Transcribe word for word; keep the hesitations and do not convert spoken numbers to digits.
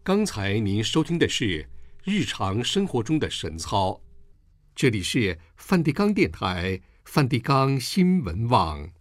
刚才您收听的是日常生活中的神操，这里是梵蒂冈电台、梵蒂冈新闻网。